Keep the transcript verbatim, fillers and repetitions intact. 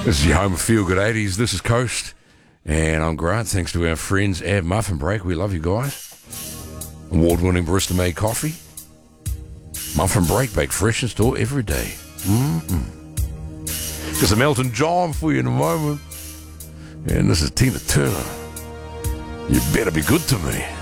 This is your home of Feel Good eighties. This is Coast, and I'm Grant. Thanks to our friends at Muffin Break. We love you guys. Award-winning barista-made coffee. Muffin Break, baked fresh in store every day. Mm-mm. Got some Elton John for you in a moment. And this is Tina Turner. You better be good to me.